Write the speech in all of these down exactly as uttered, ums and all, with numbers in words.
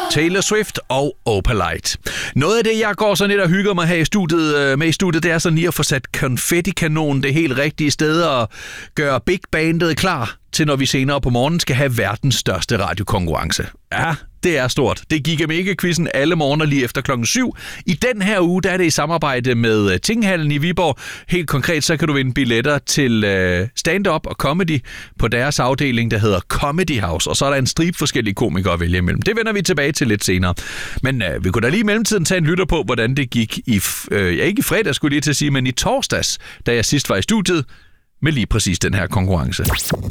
Taylor Swift og Opalite. Noget af det, jeg går så lidt og hygger mig her i studiet, med i studiet, det er sådan lige at få sat konfettikanonen det helt rigtige sted og gøre Big Bandet klar til, når vi senere på morgenen skal have verdens største radiokonkurrence. Ja, det er stort. Det gik Mega-quizzen alle morgener lige efter klokken syv. I den her uge, der er det i samarbejde med Tinghallen i Viborg. Helt konkret, så kan du vinde billetter til stand-up og comedy på deres afdeling, der hedder Comedy House. Og så er der en stribe forskellige komikere at vælge imellem. Det vender vi tilbage til lidt senere. Men øh, vi kunne da lige i mellemtiden tage en lytter på, hvordan det gik i, øh, ja, ikke i fredag, skulle jeg lige til at sige, men i torsdags, da jeg sidst var i studiet, med lige præcis den her konkurrence.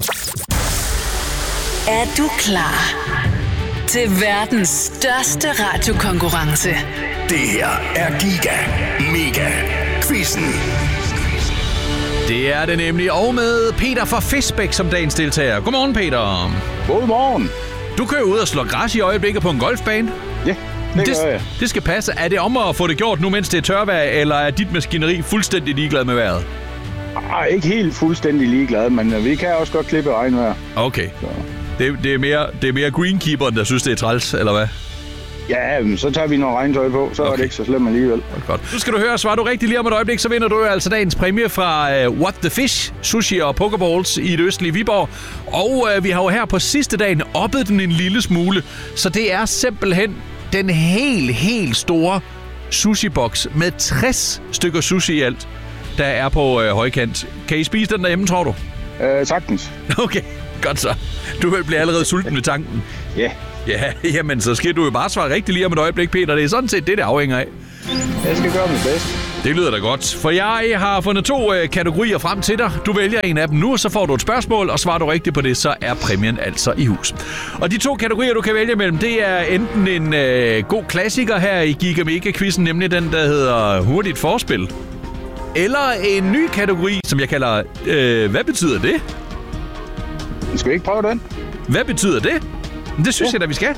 Er du klar til verdens største radiokonkurrence? Det her er Giga Mega Quizzen. Det er det nemlig, og med Peter fra Fisbæk som dagens deltager. Godmorgen, Peter. Godmorgen. Du kører ud og slår græs i øjeblikket på en golfbane. Ja, det, det gør jeg. Det skal passe. Er det om at få det gjort nu, mens det er tørvejr, eller er dit maskineri fuldstændig ligeglad med vejret? Ej, ikke helt fuldstændig ligeglad, men vi kan også godt klippe regnvejr. Okay. Så. Det, det, er mere, det er mere greenkeeperen, der synes, det er træls, eller hvad? Ja, så tager vi noget regntøj på, så okay. Er det ikke så slemt alligevel. Godt. Nu skal du høre, svarer du rigtigt lige om et øjeblik, så vinder du altså dagens præmie fra uh, What the Fish, sushi og pokeballs i det østlige Viborg. Og uh, vi har jo her på sidste dagen oppet den en lille smule, så det er simpelthen den helt, helt store sushi-boks med tres stykker sushi i alt, der er på øh, højkant. Kan I spise den derhjemme, tror du? Øh, sagtens. Okay, godt så. Du vil blive allerede sulten ved tanken. Ja. Yeah. Ja, jamen så skal du jo bare svare rigtigt lige om et øjeblik, Peter. Det er sådan set det, det afhænger af. Jeg skal gøre mit bedste. Det lyder da godt. For jeg har fundet to øh, kategorier frem til dig. Du vælger en af dem nu, så får du et spørgsmål, og svarer du rigtigt på det, så er præmien altså i hus. Og de to kategorier, du kan vælge mellem, det er enten en øh, god klassiker her i Giga Mega-quizzen, nemlig den, der hedder Hurtigt Forspil. Eller en ny kategori, som jeg kalder, øh, hvad betyder det? Skal vi ikke prøve den? Hvad betyder det? Det synes ja. jeg da, vi skal.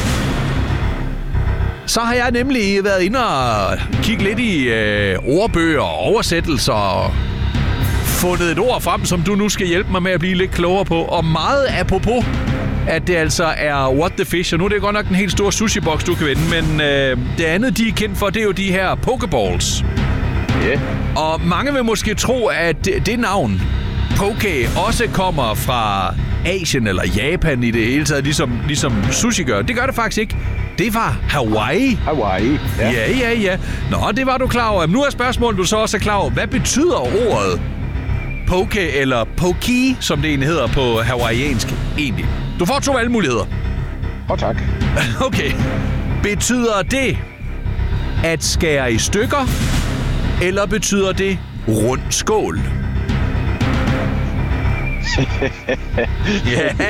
Så har jeg nemlig været inde og kigge lidt i øh, ordbøger og oversættelser og fundet et ord frem, som du nu skal hjælpe mig med at blive lidt klogere på. Og meget apropos, at det altså er What the Fish, og nu er det godt nok en helt stor sushi-boks, du kan vinde, men øh, det andet, de er kendt for, det er jo de her pokeballs. Yeah. Og mange vil måske tro, at det navn, poke, også kommer fra Asien eller Japan i det hele taget, ligesom, ligesom sushi gør. Det gør det faktisk ikke. Det var Hawaii. Hawaii, ja. Ja, ja, ja. Nå, det var du klar over. Nu er spørgsmålet, du så også er klar over. Hvad betyder ordet poke eller poki, som det egentlig hedder på hawaiiansk egentlig? Du får to valgmuligheder. Åh, oh, tak. Okay. Betyder det at skære i stykker, eller betyder det rund skål? Ja.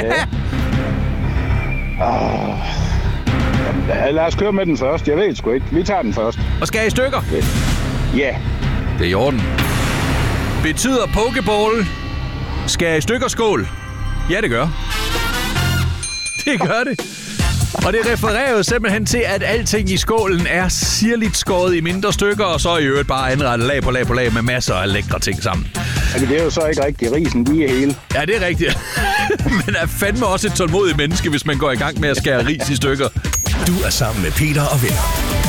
Oh. Ja, lad os køre med den først. Jeg ved sgu ikke. Vi tager den først. Og skære i stykker? Ja. Yeah. Det er i orden. Betyder pokeball skære i stykker skål? Ja, det gør. Det gør det. Og det refererer jo simpelthen til, at alting i skålen er sirligt skåret i mindre stykker, og så i øvrigt bare anrettet lag på lag på lag med masser af lækre ting sammen. Altså, det er jo så ikke rigtig risen, de er hele. Ja, det er rigtigt. Men er fandme også et tålmodigt menneske, hvis man går i gang med at skære ris i stykker. Du er sammen med Peter og venner.